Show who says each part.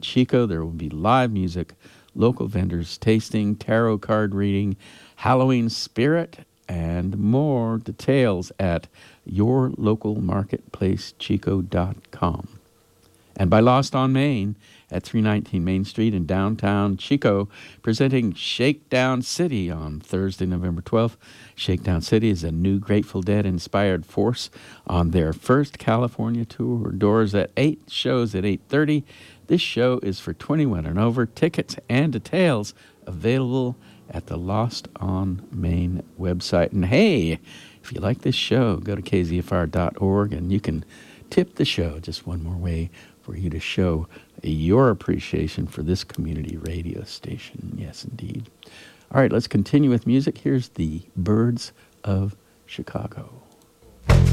Speaker 1: Chico. There will be live music, local vendors tasting, tarot card reading, Halloween spirit, and more details at yourlocalmarketplacechico.com. And by Lost on Main at 319 Main Street in downtown Chico, presenting Shakedown City on Thursday, November 12th. Shakedown City is a new Grateful Dead-inspired force on their first California tour. Doors at 8, shows at 8:30. This show is for 21 and over. Tickets and details available at the Lost on Main website. And hey, if you like this show, go to kzfr.org and you can tip the show. Just one more way for you to show your appreciation for this community radio station. Yes, indeed. All right, let's continue with music. Here's the Birds of Chicago.